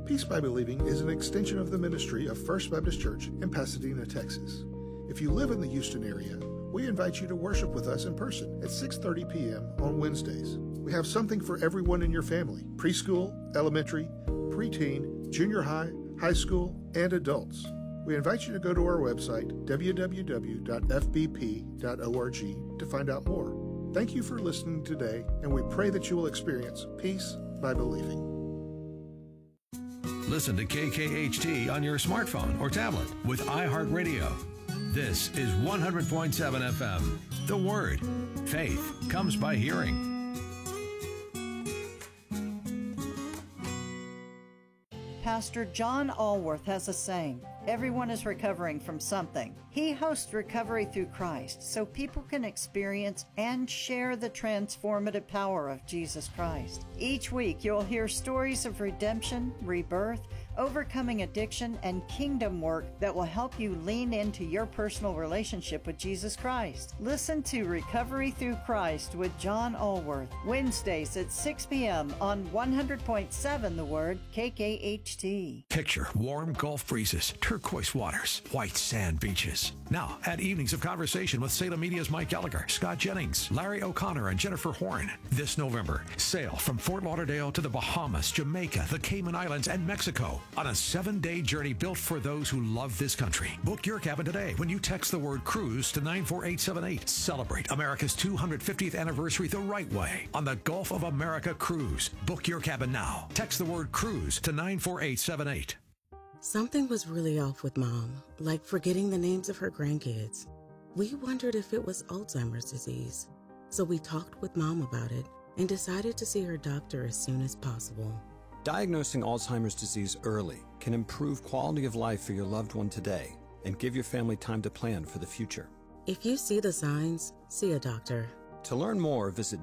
Peace by Believing is an extension of the ministry of First Baptist Church in Pasadena, Texas. If you live in the Houston area, we invite you to worship with us in person at 6:30 p.m. on Wednesdays. We have something for everyone in your family: preschool, elementary, preteen, junior high, high school, and adults. We invite you to go to our website, www.fbp.org, to find out more. Thank you for listening today, and we pray that you will experience peace by believing. Listen to KKHT on your smartphone or tablet with iHeartRadio. This is 100.7 FM. The Word. Faith comes by hearing. Pastor John Allworth has a saying, everyone is recovering from something. He hosts Recovery Through Christ so people can experience and share the transformative power of Jesus Christ. Each week you'll hear stories of redemption, rebirth, overcoming addiction, and kingdom work that will help you lean into your personal relationship with Jesus Christ. Listen to Recovery Through Christ with John Allworth, Wednesdays at 6 p.m. on 100.7 The Word, KKHT. Picture warm Gulf breezes, turquoise waters, white sand beaches. Now, at Evenings of Conversation with Salem Media's Mike Gallagher, Scott Jennings, Larry O'Connor, and Jennifer Horn. This November, sail from Fort Lauderdale to the Bahamas, Jamaica, the Cayman Islands, and Mexico on a 7-day journey built for those who love this country. Book your cabin today when you text the word cruise to 94878. Celebrate America's 250th anniversary the right way on the Gulf of America Cruise. Book your cabin now. Text the word cruise to 94878. Something was really off with Mom, like forgetting the names of her grandkids. We wondered if it was Alzheimer's disease. So we talked with Mom about it and decided to see her doctor as soon as possible. Diagnosing Alzheimer's disease early can improve quality of life for your loved one today and give your family time to plan for the future. If you see the signs, see a doctor. To learn more, visit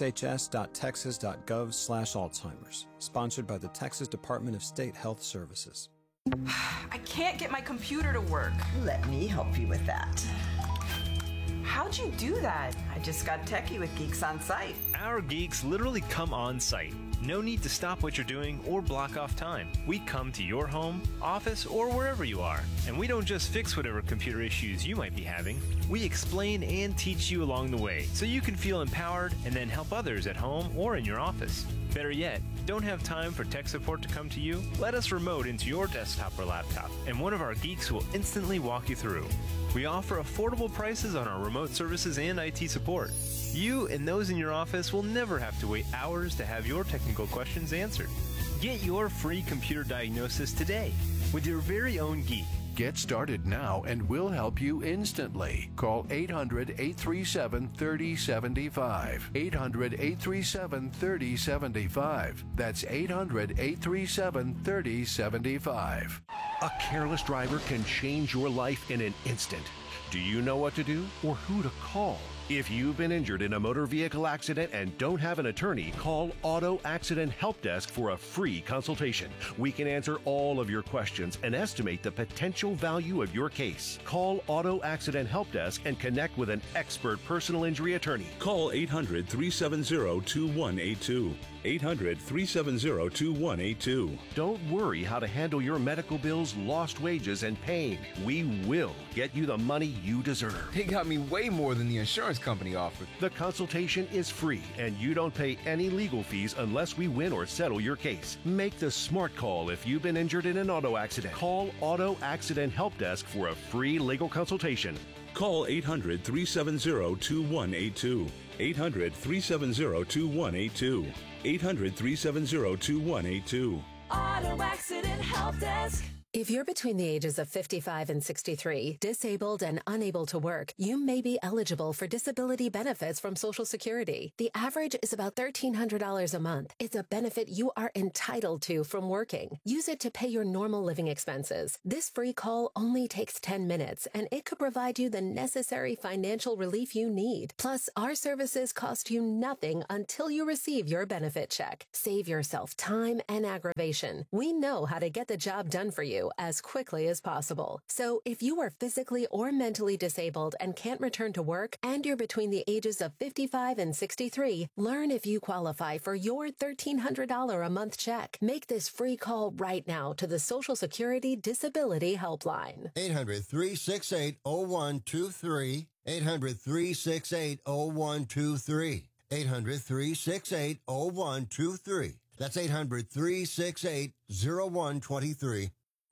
dshs.texas.gov/Alzheimer's, sponsored by the Texas Department of State Health Services. I can't get my computer to work. Let me help you with that. How'd you do that? I just got techie with Geeks on Site. Our geeks literally come on site. No need to stop what you're doing or block off time. We come to your home, office, or wherever you are. And we don't just fix whatever computer issues you might be having. We explain and teach you along the way so you can feel empowered and then help others at home or in your office. Better yet, don't have time for tech support to come to you? Let us remote into your desktop or laptop, and one of our geeks will instantly walk you through. We offer affordable prices on our remote services and IT support. You and those in your office will never have to wait hours to have your technical questions answered. Get your free computer diagnosis today with your very own geek. Get started now and we'll help you instantly. Call 800-837-3075. 800-837-3075. That's 800-837-3075. A careless driver can change your life in an instant. Do you know what to do or who to call? If you've been injured in a motor vehicle accident and don't have an attorney, call Auto Accident Help Desk for a free consultation. We can answer all of your questions and estimate the potential value of your case. Call Auto Accident Help Desk and connect with an expert personal injury attorney. Call 800-370-2182. 800-370-2182. Don't worry how to handle your medical bills, lost wages, and pain. We will get you the money you deserve. They got me way more than the insurance company offered. The consultation is free, and you don't pay any legal fees unless we win or settle your case. Make the smart call if you've been injured in an auto accident. Call Auto Accident Help Desk for a free legal consultation. Call 800-370-2182. 800-370-2182. 800-370-2182. Auto Accident Help Desk. If you're between the ages of 55 and 63, disabled and unable to work, you may be eligible for disability benefits from Social Security. The average is about $1,300 a month. It's a benefit you are entitled to from working. Use it to pay your normal living expenses. This free call only takes 10 minutes, and it could provide you the necessary financial relief you need. Plus, our services cost you nothing until you receive your benefit check. Save yourself time and aggravation. We know how to get the job done for you. you as quickly as possible. So if you are physically or mentally disabled and can't return to work, and you're between the ages of 55 and 63, learn if you qualify for your $1,300 a month check. Make this free call right now to the Social Security Disability Helpline. 800-368-0123. 800-368-0123. 800-368-0123. That's 800-368-0123.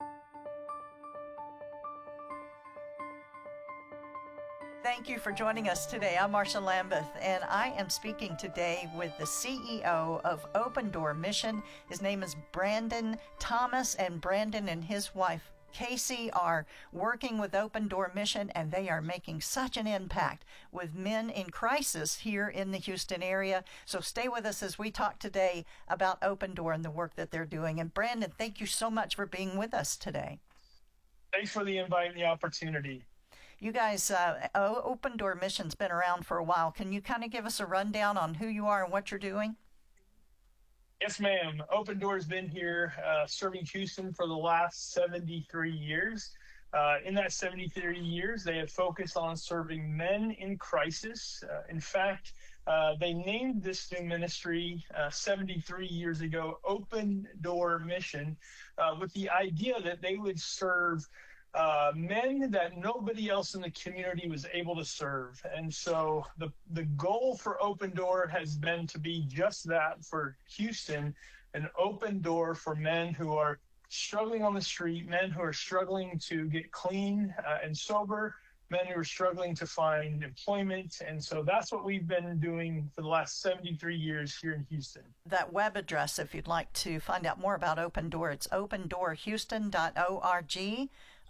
Thank you for joining us today. I'm Marsha Lambeth, and I am speaking today with the CEO of Open Door Mission. His name is Brandon Thomas, and Brandon and his wife Casey are working with Open Door Mission, and they are making such an impact with men in crisis here in the Houston area. So stay with us as we talk today about Open Door and the work that they're doing. And Brandon, thank you so much for being with us today. Thanks for the invite and the opportunity. You guys, Open Door Mission's been around for a while. Can you kind of give us a rundown on who you are and what you're doing? Yes, ma'am. Open Door's been here serving Houston for the last 73 years. In that 73 years, they have focused on serving men in crisis. In fact, they named this new ministry 73 years ago, Open Door Mission, with the idea that they would serve men that nobody else in the community was able to serve. And so the goal for Open Door has been to be just that for Houston, an open door for men who are struggling on the street, men who are struggling to get clean and sober, men who are struggling to find employment. And so that's what we've been doing for the last 73 years here in Houston. That web address, if you'd like to find out more about Open Door, it's opendoorhouston.org.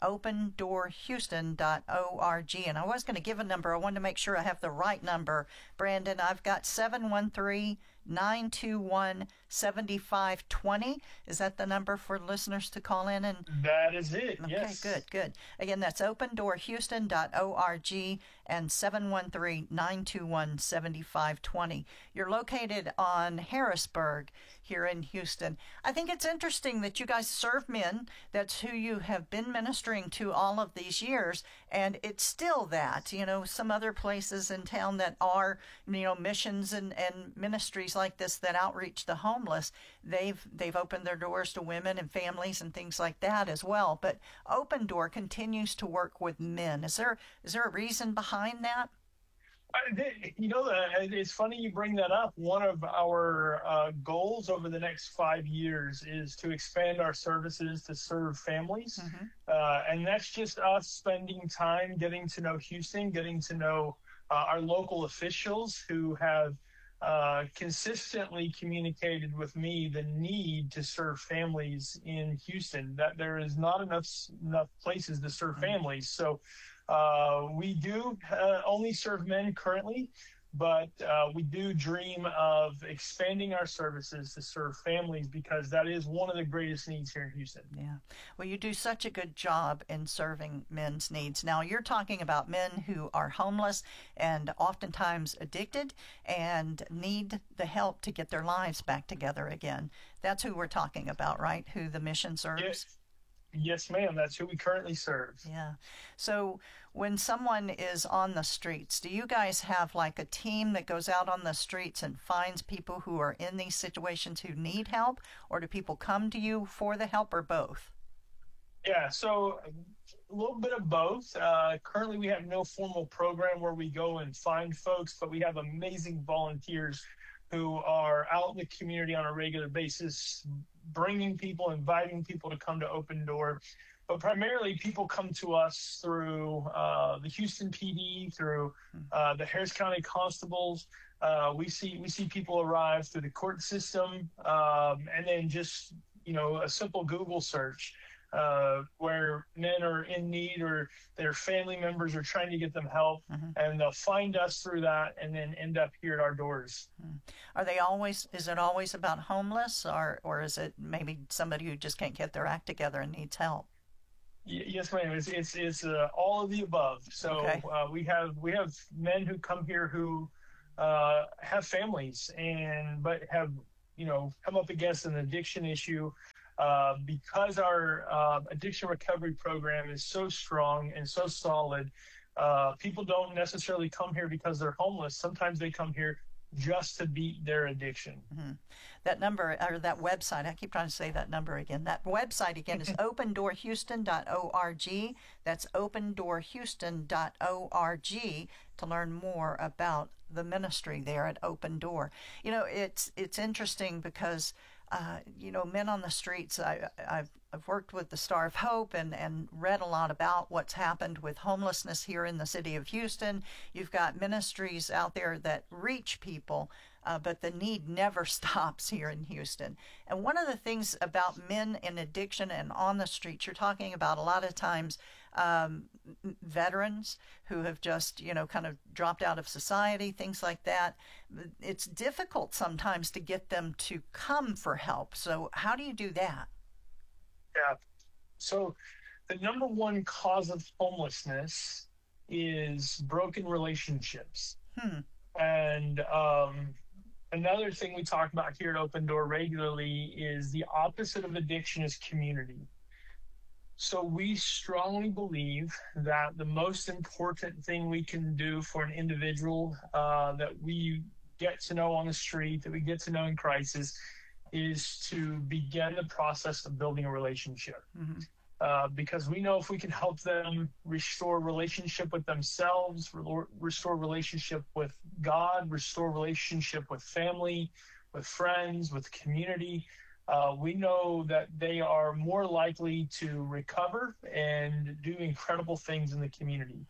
opendoorhouston.org. And I was going to give a number. I wanted to make sure I have the right number. Brandon, I've got 713-921-7520. Is that the number for listeners to call in? And that is it, yes. Okay, good. Again, that's opendoorhouston.org and 713-921-7520. You're located on Harrisburg here in Houston. I think it's interesting that you guys serve men. That's who you have been ministering to all of these years, and it's still that. You know, some other places in town that are, you know, missions and ministries like this that outreach the homeless, they've opened their doors to women and families and things like that as well. But Open Door continues to work with men. Is there a reason behind that? You know, it's funny you bring that up. One of our goals over the next 5 years is to expand our services to serve families. And that's just us spending time getting to know Houston, getting to know our local officials who have consistently communicated with me the need to serve families in Houston, that there is not enough places to serve families. So we do only serve men currently, but we do dream of expanding our services to serve families because that is one of the greatest needs here in Houston. Yeah. Well, you do such a good job in serving men's needs. Now, you're talking about men who are homeless and oftentimes addicted and need the help to get their lives back together again. That's who we're talking about, right? Who the mission serves? Yes, ma'am. That's who we currently serve. Yeah. So when someone is on the streets, do you guys have like a team that goes out on the streets and finds people who are in these situations who need help, or do people come to you for the help, or both? Yeah, so a little bit of both. Currently, we have no formal program where we go and find folks, but we have amazing volunteers who are out in the community on a regular basis, bringing people, inviting people to come to Open Door. But primarily, people come to us through the Houston PD, through the Harris County Constables. We see people arrive through the court system, and then just, you know, a simple Google search where men are in need or their family members are trying to get them help, and they'll find us through that and then end up here at our doors. Is it always about homeless, or is it maybe somebody who just can't get their act together and needs help? Yes, ma'am. It's all of the above. So okay. We have men who come here who have families but have, you know, come up against an addiction issue. because our addiction recovery program is so strong and so solid, people don't necessarily come here because they're homeless. Sometimes they come here just to beat their addiction. Mm-hmm. That number, or that website, I keep trying to say that number again. That website again is opendoorhouston.org. That's opendoorhouston.org to learn more about the ministry there at Open Door. You know, it's interesting because men on the streets, I've worked with the Star of Hope and read a lot about what's happened with homelessness here in the city of Houston. You've got ministries out there that reach people, but the need never stops here in Houston. And one of the things about men in addiction and on the streets, you're talking about a lot of times veterans who have just, kind of dropped out of society, things like that. It's difficult sometimes to get them to come for help. So how do you do that? Yeah. So the number one cause of homelessness is broken relationships. And another thing we talk about here at Open Door regularly is the opposite of addiction is community. So we strongly believe that the most important thing we can do for an individual that we get to know on the street, that we get to know in crisis, is to begin the process of building a relationship. Because we know if we can help them restore relationship with themselves, restore relationship with God, restore relationship with family, with friends, with community, we know that they are more likely to recover and do incredible things in the community.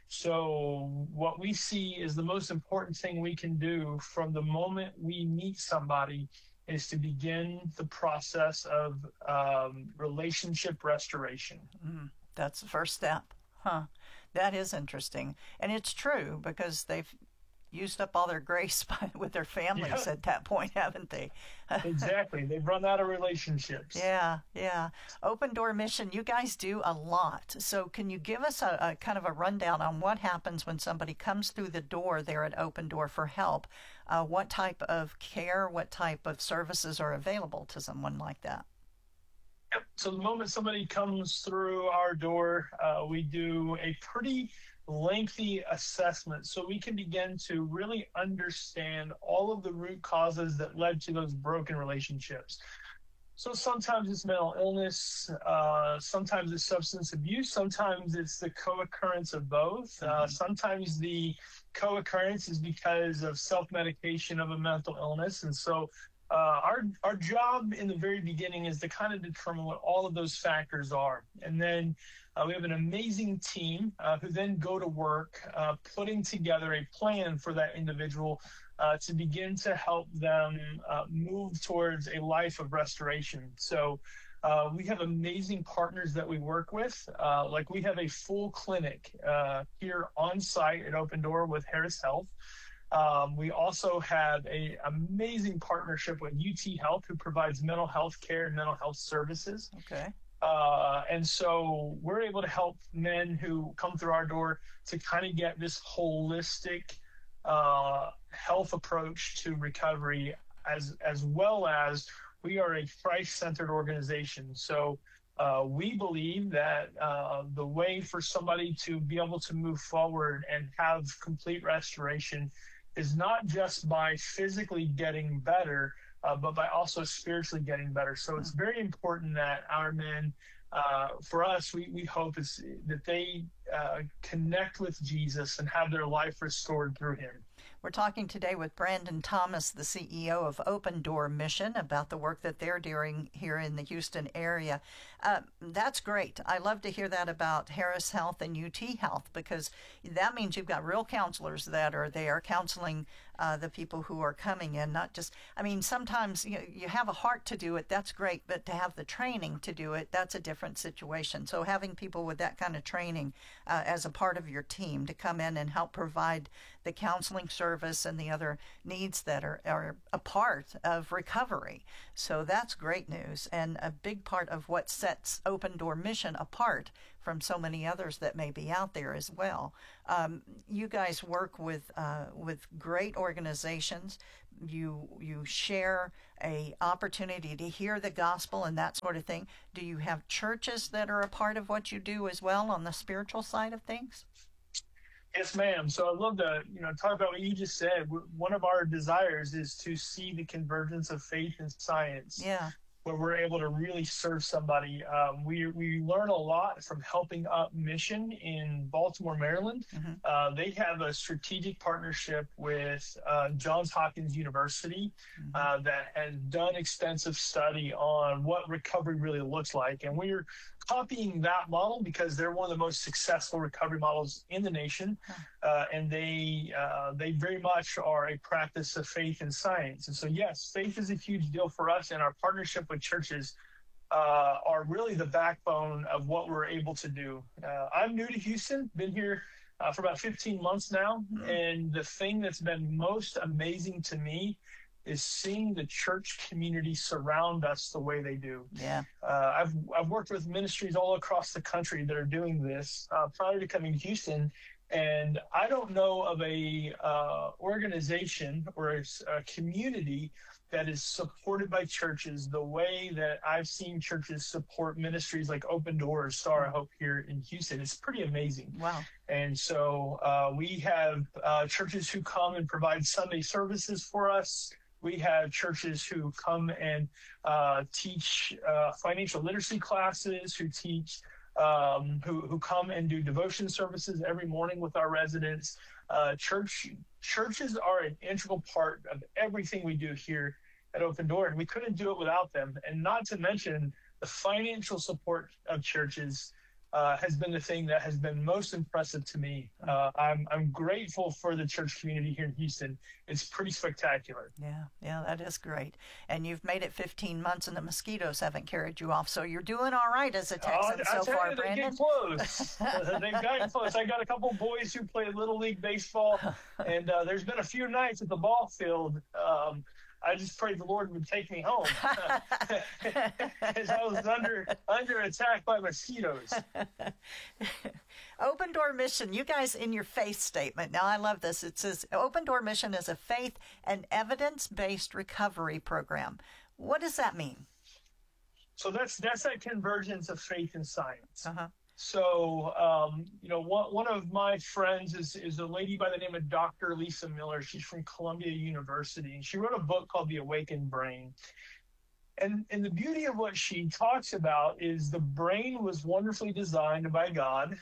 So what we see is the most important thing we can do from the moment we meet somebody is to begin the process of relationship restoration. That's the first step. That is interesting. And it's true because they've used up all their grace with their families at that point, haven't they? Exactly. They've run out of relationships. Yeah. Open Door Mission, you guys do a lot. So can you give us a kind of a rundown on what happens when somebody comes through the door there at Open Door for help? What type of care, what type of services are available to someone like that? Yep. So the moment somebody comes through our door, we do a pretty lengthy assessment so we can begin to really understand all of the root causes that led to those broken relationships. So sometimes it's mental illness, sometimes it's substance abuse, sometimes it's the co-occurrence of both. Sometimes the co-occurrence is because of self-medication of a mental illness. And so our job in the very beginning is to kind of determine what all of those factors are. And then we have an amazing team who then go to work putting together a plan for that individual to begin to help them move towards a life of restoration. So we have amazing partners that we work with. Like we have a full clinic here on site at Open Door with Harris Health. We also have an amazing partnership with UT Health, who provides mental health care and mental health services. Okay. And so we're able to help men who come through our door to kind of get this holistic health approach to recovery, as well as we are a Christ-centered organization. So we believe that the way for somebody to be able to move forward and have complete restoration is not just by physically getting better, but by also spiritually getting better. So it's very important that our men, for us, we hope is that they connect with Jesus and have their life restored through him. We're talking today with Brandon Thomas, the CEO of Open Door Mission, about the work that they're doing here in the Houston area. That's great. I love to hear that about Harris Health and UT Health, because that means you've got real counselors that are there counseling the people who are coming in, not just, sometimes you have a heart to do it, that's great, but to have the training to do it, that's a different situation. So having people with that kind of training as a part of your team to come in and help provide the counseling service and the other needs that are a part of recovery. So that's great news, and a big part of what sets Open Door Mission apart from so many others that may be out there as well. You guys work with great organizations. You share a opportunity to hear the gospel and that sort of thing. Do you have churches that are a part of what you do as well on the spiritual side of things? Yes, ma'am. So I'd love to, talk about what you just said. One of our desires is to see the convergence of faith and science. Yeah. Where we're able to really serve somebody. We learn a lot from Helping Up Mission in Baltimore, Maryland. Mm-hmm. They have a strategic partnership with Johns Hopkins University that has done extensive study on what recovery really looks like. And we're copying that model because they're one of the most successful recovery models in the nation. And they very much are a practice of faith and science. And so, yes, faith is a huge deal for us, and our partnership with churches are really the backbone of what we're able to do. I'm new to Houston, been here for about 15 months now. And the thing that's been most amazing to me is seeing the church community surround us the way they do. Yeah. I've worked with ministries all across the country that are doing this prior to coming to Houston, and I don't know of a organization or a community that is supported by churches the way that I've seen churches support ministries like Open Doors, Star of Hope here in Houston. It's pretty amazing. Wow. And so we have churches who come and provide Sunday services for us. We have churches who come and teach financial literacy classes, who teach, who come and do devotion services every morning with our residents. Churches are an integral part of everything we do here at Open Door, and we couldn't do it without them. And not to mention the financial support of churches has been the thing that has been most impressive to me. I'm grateful for the church community here in Houston. It's pretty spectacular. Yeah, that is great. And you've made it 15 months, and the mosquitoes haven't carried you off, so you're doing all right as a Texan so far, Brandon. They get close. They've gotten close. I got a couple boys who play Little League Baseball, and there's been a few nights at the ball field. I just prayed the Lord would take me home as I was under attack by mosquitoes. Open Door Mission, you guys in your faith statement, now I love this, it says Open Door Mission is a faith and evidence-based recovery program. What does that mean? So that's that convergence of faith and science. Uh-huh. So, one of my friends is a lady by the name of Dr. Lisa Miller. She's from Columbia University, and she wrote a book called The Awakened Brain. And the beauty of what she talks about is the brain was wonderfully designed by God,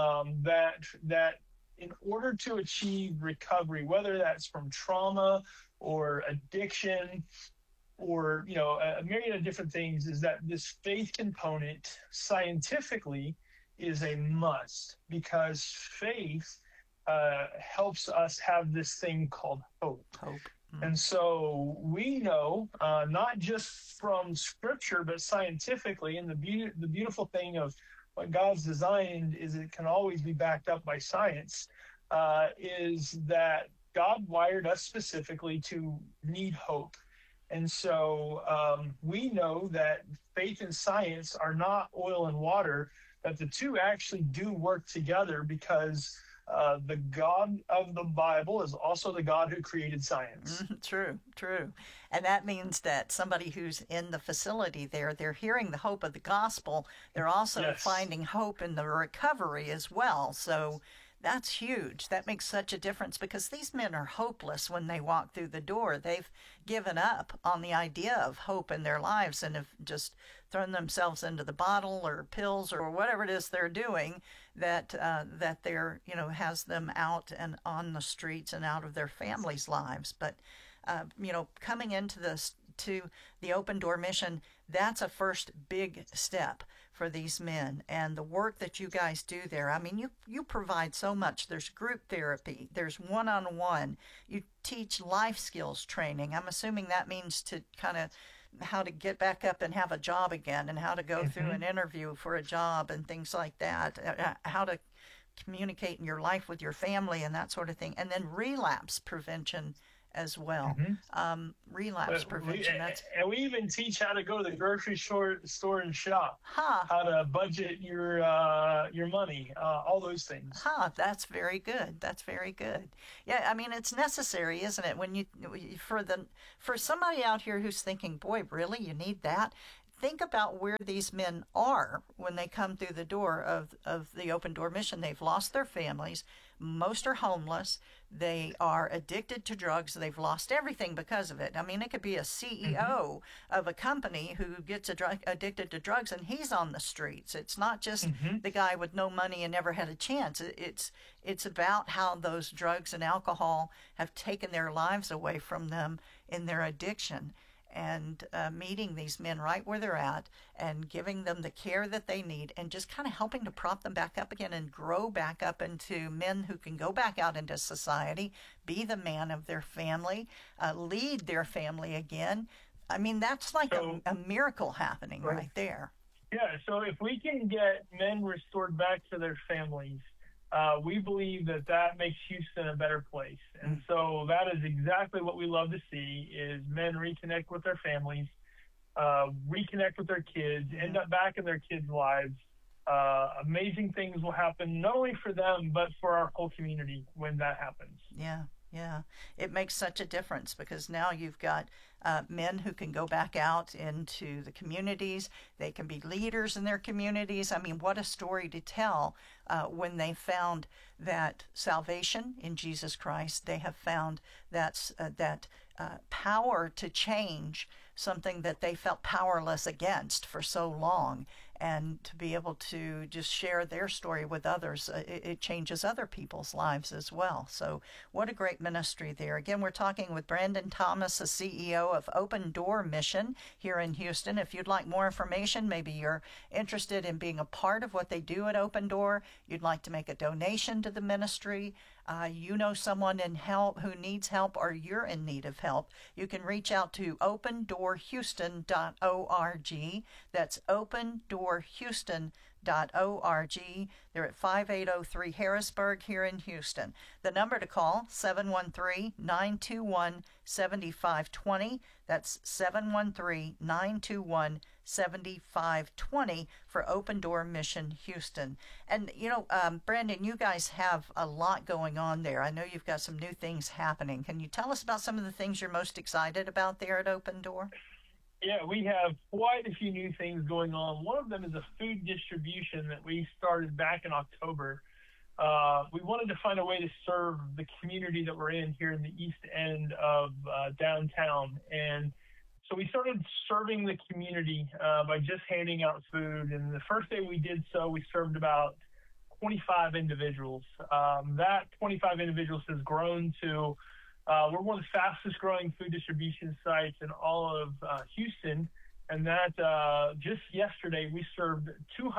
that in order to achieve recovery, whether that's from trauma or addiction or, a myriad of different things, is that this faith component scientifically is a must, because faith helps us have this thing called hope. Mm-hmm. And so we know, not just from scripture, but scientifically, and the beautiful thing of what God's designed is it can always be backed up by science, is that God wired us specifically to need hope. And so we know that faith and science are not oil and water, that the two actually do work together, because the God of the Bible is also the God who created science. True. And that means that somebody who's in the facility there, they're hearing the hope of the gospel. They're also finding hope in the recovery as well. So that's huge. That makes such a difference, because these men are hopeless when they walk through the door. They've given up on the idea of hope in their lives and have just thrown themselves into the bottle or pills or whatever it is they're doing that they're, has them out and on the streets and out of their families' lives. But, coming into this, to the Open Door Mission, that's a first big step for these men, and the work that you guys do there. I mean, you provide so much. There's group therapy, there's one-on-one, you teach life skills training. I'm assuming that means to kind of how to get back up and have a job again, and how to go through an interview for a job and things like that, how to communicate in your life with your family and that sort of thing, and then relapse prevention as well. Relapse prevention. And we even teach how to go to the grocery store and shop. How to budget your money, all those things. That's very good. That's very good. Yeah, I mean, it's necessary, isn't it? When for somebody out here who's thinking, boy, really, you need that? Think about where these men are when they come through the door of the Open Door Mission. They've lost their families. Most are homeless. They are addicted to drugs. They've lost everything because of it. I mean, it could be a CEO of a company who gets addicted to drugs, and he's on the streets. It's not just the guy with no money and never had a chance. It's about how those drugs and alcohol have taken their lives away from them in their addiction. And meeting these men right where they're at and giving them the care that they need and just kind of helping to prop them back up again and grow back up into men who can go back out into society, be the man of their family, lead their family again. I mean, that's like a miracle happening right there. Yeah, so if we can get men restored back to their families, we believe that makes Houston a better place. And so that is exactly what we love to see, is men reconnect with their families, reconnect with their kids, end up back in their kids' lives. Amazing things will happen, not only for them, but for our whole community when that happens. Yeah. It makes such a difference because now you've got men who can go back out into the communities. They can be leaders in their communities. I mean, what a story to tell when they found that salvation in Jesus Christ. They have found that power to change something that they felt powerless against for so long. And to be able to just share their story with others, it changes other people's lives as well. So what a great ministry there. Again, we're talking with Brandon Thomas, the CEO of Open Door Mission here in Houston. If you'd like more information, maybe you're interested in being a part of what they do at Open Door, you'd like to make a donation to the ministry, you know someone who needs help, or you're in need of help, you can reach out to opendoorhouston.org. That's opendoorhouston.org. They're at 5803 Harrisburg here in Houston. The number to call, 713-921-7520. That's 713-921-7520 for Open Door Mission Houston. And, Brandon, you guys have a lot going on there. I know you've got some new things happening. Can you tell us about some of the things you're most excited about there at Open Door? Yeah, we have quite a few new things going on. One of them is a food distribution that we started back in October. We wanted to find a way to serve the community that we're in here in the east end of downtown. And so we started serving the community by just handing out food. And the first day we did so, we served about 25 individuals. That 25 individuals has grown to we're one of the fastest growing food distribution sites in all of Houston. And that just yesterday, we served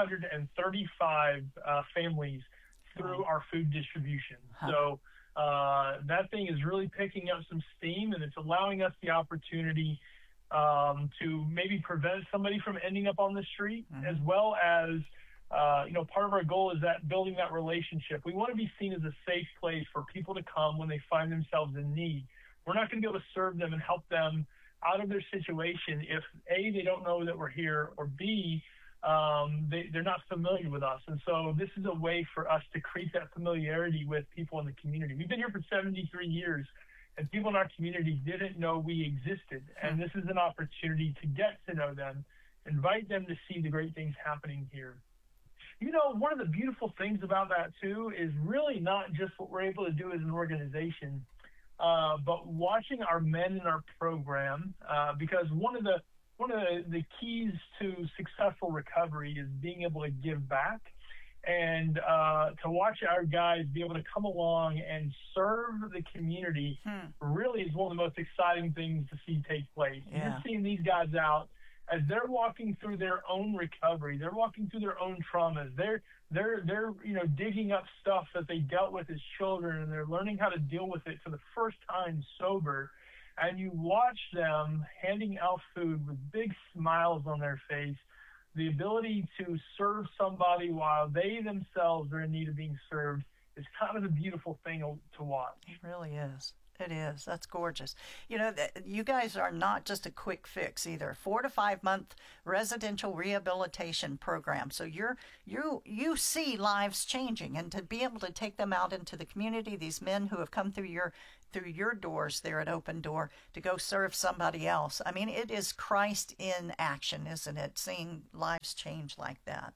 235 families through our food distribution. So that thing is really picking up some steam, and it's allowing us the opportunity to maybe prevent somebody from ending up on the street, as well as part of our goal is that building that relationship. We want to be seen as a safe place for people to come when they find themselves in need. We're not going to be able to serve them and help them out of their situation if A, they don't know that we're here, or B, they're not familiar with us. And so this is a way for us to create that familiarity with people in the community. We've been here for 73 years, and people in our community didn't know we existed. And this is an opportunity to get to know them, invite them to see the great things happening here. One of the beautiful things about that, too, is really not just what we're able to do as an organization, but watching our men in our program, because one of the keys to successful recovery is being able to give back, and to watch our guys be able to come along and serve the community really is one of the most exciting things to see take place. Yeah. Just seeing these guys out as they're walking through their own recovery, they're walking through their own traumas, they're digging up stuff that they dealt with as children, and they're learning how to deal with it for the first time sober. And you watch them handing out food with big smiles on their face, the ability to serve somebody while they themselves are in need of being served is kind of a beautiful thing to watch. It really is. It is. That's gorgeous. You know, you guys are not just a quick fix either. 4 to 5 month residential rehabilitation program. So you see lives changing, and to be able to take them out into the community, these men who have come through your doors there at Open Door to go serve somebody else. I mean, it is Christ in action, isn't it? Seeing lives change like that.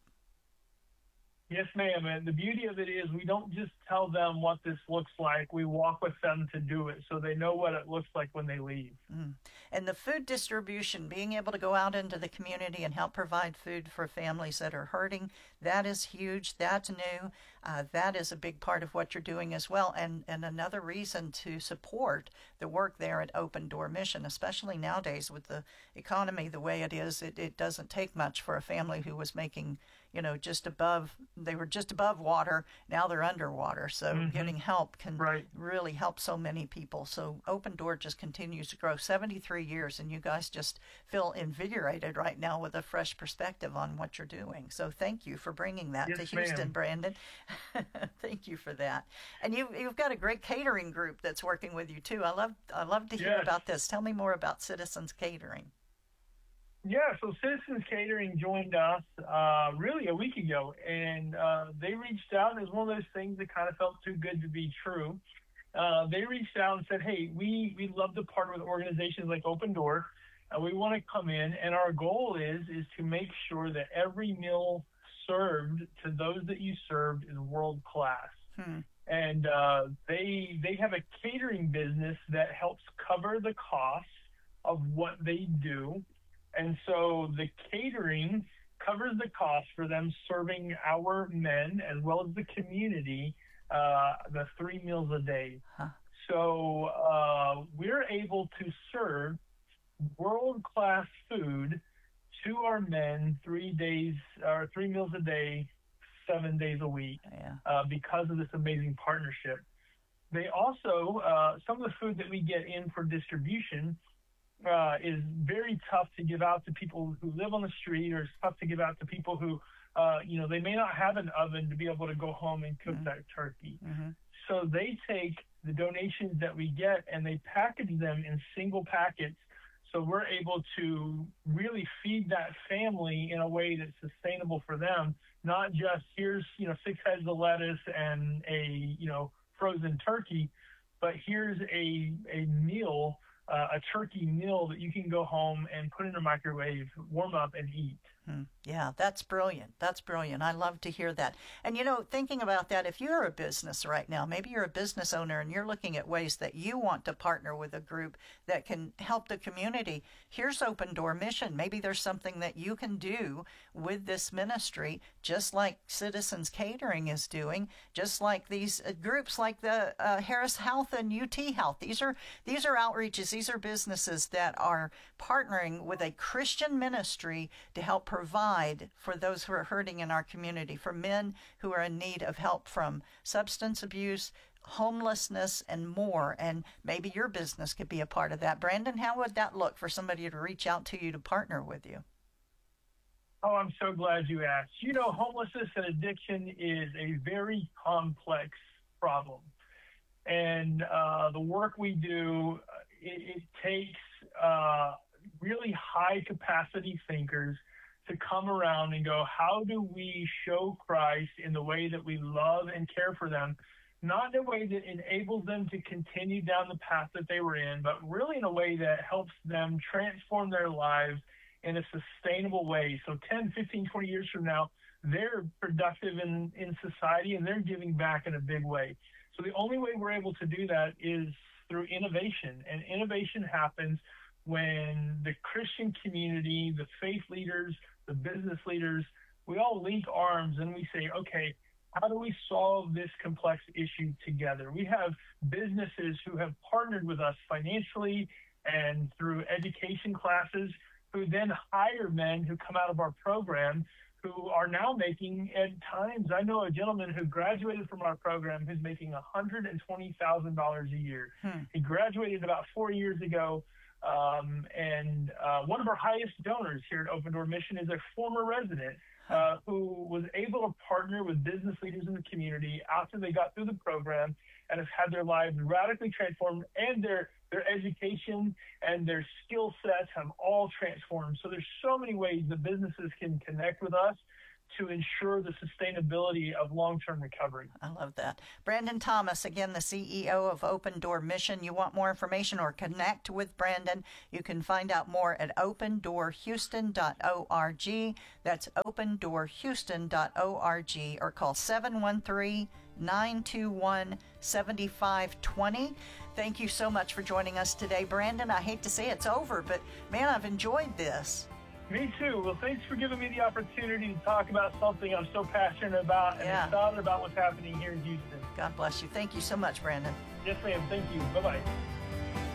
Yes, ma'am. And the beauty of it is we don't just tell them what this looks like. We walk with them to do it so they know what it looks like when they leave. And the food distribution, being able to go out into the community and help provide food for families that are hurting, that is huge. That's new. That is a big part of what you're doing as well. And another reason to support the work there at Open Door Mission, especially nowadays with the economy the way it is, it doesn't take much for a family who was making, they were just above water. Now they're underwater. So getting help can really help so many people. So Open Door just continues to grow. 73 years, and you guys just feel invigorated right now with a fresh perspective on what you're doing. So thank you for bringing that to Houston, ma'am. Brandon. Thank you for that. And you've got a great catering group that's working with you too. I love to hear about this. Tell me more about Citizens Catering. Yeah, so Citizens Catering joined us really a week ago, and they reached out, and it was one of those things that kind of felt too good to be true. They reached out and said, hey, we'd love to partner with organizations like Open Door. We want to come in, and our goal is to make sure that every meal served to those that you served is world-class. And they have a catering business that helps cover the cost of what they do. And so the catering covers the cost for them serving our men as well as the community the 3 meals a day. So we're able to serve world-class food to our men 3 meals a day, 7 days a week, because of this amazing partnership. They also, some of the food that we get in for distribution is very tough to give out to people who live on the street, or it's tough to give out to people who, they may not have an oven to be able to go home and cook that turkey. So they take the donations that we get and they package them in single packets. So we're able to really feed that family in a way that's sustainable for them, not just here's, 6 heads of lettuce and a, frozen turkey, but here's a meal, a turkey meal that you can go home and put in a microwave, warm up, and eat. Yeah, that's brilliant. That's brilliant. I love to hear that. And, thinking about that, if you're a business right now, maybe you're a business owner and you're looking at ways that you want to partner with a group that can help the community, here's Open Door Mission. Maybe there's something that you can do with this ministry, just like Citizens Catering is doing, just like these groups like the Harris Health and UT Health. These are outreaches. These are businesses that are partnering with a Christian ministry to help provide for those who are hurting in our community, for men who are in need of help from substance abuse, homelessness, and more. And maybe your business could be a part of that. Brandon, how would that look for somebody to reach out to you to partner with you? Oh, I'm so glad you asked. Homelessness and addiction is a very complex problem. And the work we do, it takes really high capacity thinkers to come around and go, how do we show Christ in the way that we love and care for them, not in a way that enables them to continue down the path that they were in, but really in a way that helps them transform their lives in a sustainable way. So 10, 15, 20 years from now, they're productive in society and they're giving back in a big way. So the only way we're able to do that is through innovation. And innovation happens when the Christian community, the faith leaders, the business leaders, we all link arms and we say, okay, how do we solve this complex issue together? We have businesses who have partnered with us financially and through education classes, who then hire men who come out of our program who are now making, at times, I know a gentleman who graduated from our program who's making $120,000 a year. He graduated about 4 years ago. And one of our highest donors here at Open Door Mission is a former resident who was able to partner with business leaders in the community after they got through the program and have had their lives radically transformed, and their education and their skill sets have all transformed. So there's so many ways that businesses can connect with us to ensure the sustainability of long-term recovery. I love that. Brandon Thomas, again, the CEO of Open Door Mission. You want more information or connect with Brandon, you can find out more at opendoorhouston.org. That's opendoorhouston.org, or call 713-921-7520. Thank you so much for joining us today, Brandon. I hate to say it's over, but man, I've enjoyed this. Me too. Well, thanks for giving me the opportunity to talk about something I'm so passionate about and excited about what's happening here in Houston. God bless you. Thank you so much, Brandon. Yes, ma'am. Thank you. Bye-bye.